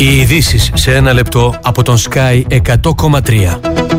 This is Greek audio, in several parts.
Οι ειδήσεις σε ένα λεπτό από τον Sky 100,3.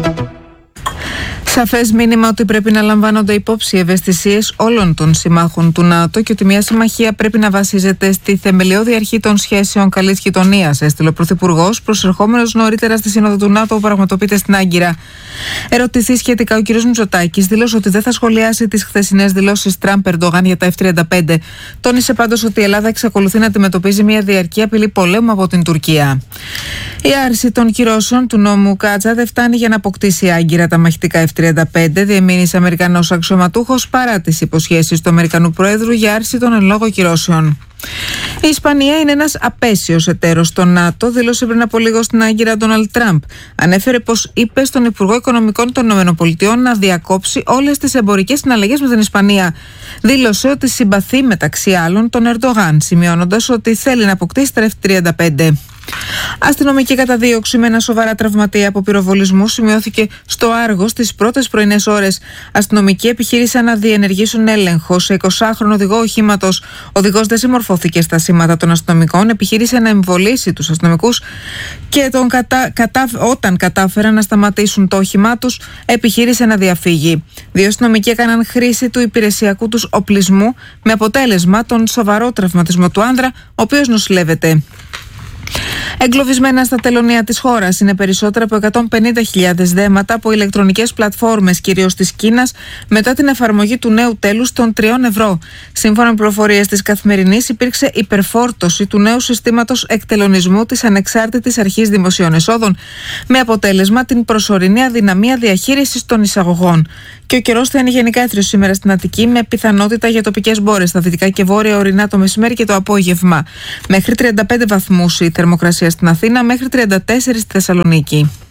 Σαφές μήνυμα ότι πρέπει να λαμβάνονται υπόψη οι ευαισθησίες όλων των συμμάχων του ΝΑΤΟ και ότι μια συμμαχία πρέπει να βασίζεται στη θεμελιώδη αρχή των σχέσεων καλής γειτονίας, έστειλε ο Πρωθυπουργός, προσερχόμενος νωρίτερα στη Σύνοδο του ΝΑΤΟ που πραγματοποιείται στην Άγκυρα. Ερωτηθεί σχετικά, ο κ. Μητσοτάκης δήλωσε ότι δεν θα σχολιάσει τις χθεσινές δηλώσεις Τραμπ-Ερντογάν για τα F-35. Τόνισε πάντως ότι η Ελλάδα εξακολουθεί να αντιμετωπίζει μια διαρκή απειλή πολέμου από την Τουρκία. Η άρση των κυρώσεων του νόμου Κάτσα δεν φτάνει για να αποκτήσει η Άγκυρα τα μαχητικά F-35, διεμήνυσε Αμερικανός αξιωματούχος παρά τις υποσχέσεις του Αμερικανού Προέδρου για άρση των εν λόγω κυρώσεων. Η Ισπανία είναι ένας απέσιος εταίρος στο ΝΑΤΟ, δήλωσε πριν από λίγο στην Άγκυρα Ντόναλντ Τραμπ. Ανέφερε πως είπε στον Υπουργό Οικονομικών των ΗΠΑ να διακόψει όλες τις εμπορικές συναλλαγές με την Ισπανία. Δήλωσε ότι συμπαθεί μεταξύ άλλων τον Ερντογάν, σημειώνοντας ότι θέλει να αποκτήσει τα F-35. Αστυνομική καταδίωξη με ένα σοβαρά τραυματία από πυροβολισμού σημειώθηκε στο Άργο στις πρώτες πρωινές ώρες. Αστυνομικοί επιχείρησαν να διενεργήσουν έλεγχο σε 20χρονο οδηγό οχήματος. Ο οδηγός δεν συμμορφώθηκε στα σήματα των αστυνομικών, επιχείρησε να εμβολήσει τους αστυνομικούς και όταν κατάφεραν να σταματήσουν το όχημά τους, επιχείρησε να διαφύγει. Δύο αστυνομικοί έκαναν χρήση του υπηρεσιακού τους οπλισμού, με αποτέλεσμα τον σοβαρό τραυματισμό του άνδρα, ο οποίος νοσηλεύεται. Εγκλωβισμένα στα τελωνεία της χώρας είναι περισσότερα από 150.000 δέματα από ηλεκτρονικές πλατφόρμες, κυρίως της Κίνας, μετά την εφαρμογή του νέου τέλους των 3 ευρώ. Σύμφωνα με πληροφορίες της Καθημερινής, υπήρξε υπερφόρτωση του νέου συστήματος εκτελωνισμού της Ανεξάρτητης Αρχής Δημοσίων Εσόδων, με αποτέλεσμα την προσωρινή αδυναμία διαχείρισης των εισαγωγών. Και ο καιρός θα είναι γενικά έθριος σήμερα στην Αττική, με πιθανότητα για τοπικές μπόρες στα δυτικά και βόρεια ορεινά το μεσημέρι και το απόγευμα. Μέχρι 35 βαθμούς η θερμοκρασία στην Αθήνα, μέχρι 34 στη Θεσσαλονίκη.